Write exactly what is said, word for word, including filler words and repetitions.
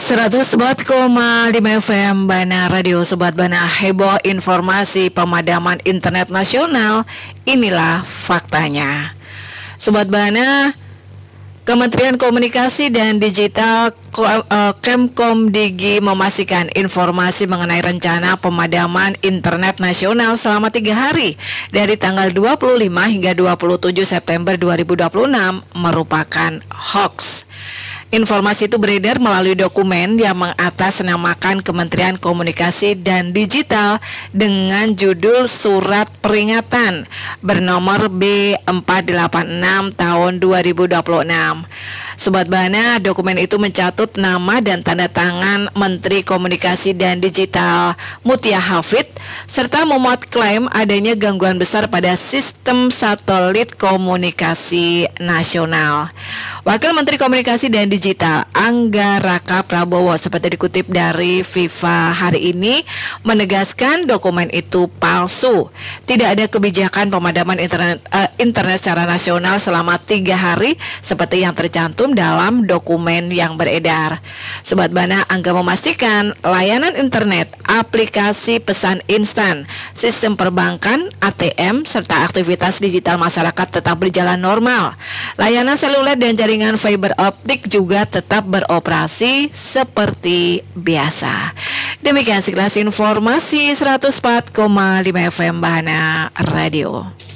seratus empat koma lima F M Bana Radio Sobat Bana, heboh informasi pemadaman internet nasional. Inilah faktanya. Sobat Bana, Kementerian Komunikasi dan Digital Kemkomdigi memastikan informasi mengenai rencana pemadaman internet nasional selama tiga hari dari tanggal dua puluh lima hingga dua puluh tujuh September dua ribu dua puluh enam merupakan hoax. Informasi itu beredar melalui dokumen yang mengatasnamakan Kementerian Komunikasi dan Digital dengan judul Surat Peringatan bernomor B empat delapan enam tahun dua ribu dua puluh enam. Sobat Bana, dokumen itu mencatut nama dan tanda tangan Menteri Komunikasi dan Digital Mutia Hafid serta memuat klaim adanya gangguan besar pada sistem satelit komunikasi nasional. Wakil Menteri Komunikasi dan Digital Angga Raka Prabowo, seperti dikutip dari FIFA hari ini, menegaskan dokumen itu palsu. Tidak ada kebijakan pemadaman internet, uh, internet secara nasional selama tiga hari seperti yang tercantum dalam dokumen yang beredar. Sobat Bana, Angga memastikan layanan internet, aplikasi pesan instan, sistem perbankan, A T M, serta aktivitas digital masyarakat tetap berjalan normal. Layanan seluler dan jaringan fiber optik juga tetap beroperasi seperti biasa. Demikian sekilas informasi seratus empat koma lima F M Bana Radio.